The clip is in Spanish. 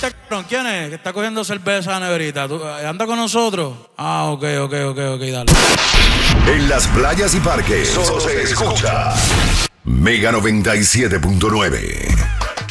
este cabrón? ¿Quién es? Que está cogiendo cerveza a la neverita. ¿Anda con nosotros? Ah, ok, dale. En las playas y parques solo se escucha Mega 97.9.